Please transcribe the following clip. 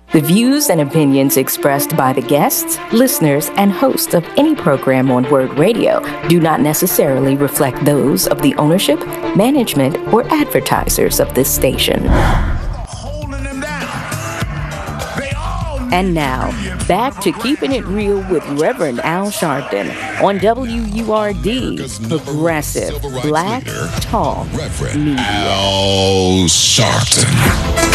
The views and opinions expressed by the guests, listeners, and hosts of any program on Word Radio do not necessarily reflect those of the ownership, management, or advertisers of this station. And now, back to Keeping It Real with Reverend Al Sharpton on WURD, Progressive Black Talk Media. Al Sharpton.